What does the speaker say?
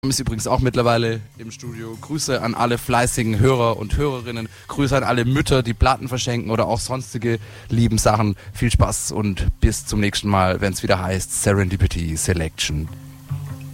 Ist übrigens auch mittlerweile im Studio. Grüße an alle fleißigen Hörer und Hörerinnen. Grüße an alle Mütter, die Platten verschenken oder auch sonstige lieben Sachen. Viel Spaß und bis zum nächsten Mal, wenn es wieder heißt Serendipity Selection.